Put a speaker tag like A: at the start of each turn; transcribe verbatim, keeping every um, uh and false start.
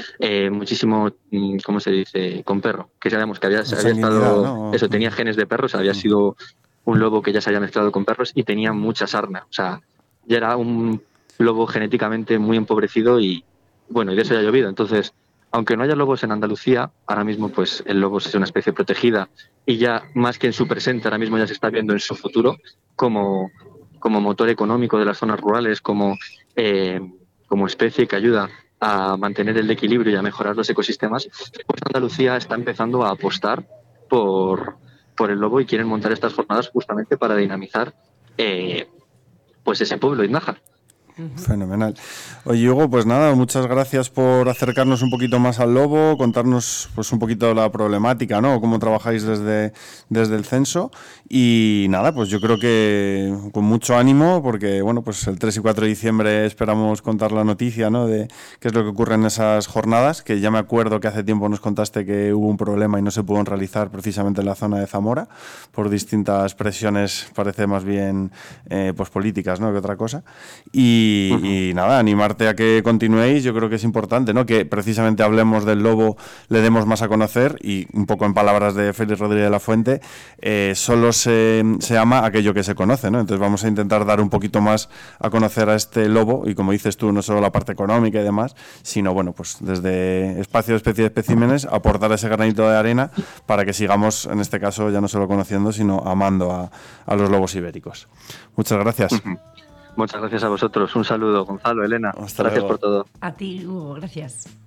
A: eh, muchísimo, mm, ¿cómo se dice?, con perro, que sabíamos que había, había
B: Sanguinidad,
A: estado,
B: ¿no?
A: eso, tenía genes de perros, había sido un lobo que ya se había mezclado con perros y tenía
B: Mm.
A: mucha sarna, o sea, ya era un lobo genéticamente muy empobrecido y, bueno, y de eso ya ha llovido. Entonces, aunque no haya lobos en Andalucía, ahora mismo pues el lobo es una especie protegida y ya más que en su presente, ahora mismo ya se está viendo en su futuro como, como motor económico de las zonas rurales, como, eh, como especie que ayuda a mantener el equilibrio y a mejorar los ecosistemas, pues Andalucía está empezando a apostar por, por el lobo y quieren montar estas jornadas justamente para dinamizar eh, pues ese pueblo, Iznájar.
B: Fenomenal. Oye, Hugo, pues nada, muchas gracias por acercarnos un poquito más al lobo, contarnos pues un poquito la problemática, ¿no? Cómo trabajáis desde, desde el censo. Y nada, pues yo creo que con mucho ánimo, porque bueno, pues el tres y cuatro de diciembre esperamos contar la noticia, ¿no? De qué es lo que ocurre en esas jornadas, que ya me acuerdo que hace tiempo nos contaste que hubo un problema y no se pudo realizar precisamente en la zona de Zamora, por distintas presiones, parece más bien eh, pues políticas, ¿no? Que otra cosa. Y Y, y nada, animarte a que continuéis, yo creo que es importante, ¿no? Que precisamente hablemos del lobo, le demos más a conocer y un poco en palabras de Félix Rodríguez de la Fuente, eh, solo se, se ama aquello que se conoce, ¿no? Entonces vamos a intentar dar un poquito más a conocer a este lobo y como dices tú, no solo la parte económica y demás, sino bueno, pues desde Espacio de Especies y Especímenes aportar ese granito de arena para que sigamos, en este caso, ya no solo conociendo, sino amando a, a los lobos ibéricos. Muchas gracias.
A: Muchas gracias a vosotros. Un saludo, Gonzalo, Elena.
B: Hasta
A: Gracias
B: luego.
A: por todo.
C: A ti, Hugo, gracias.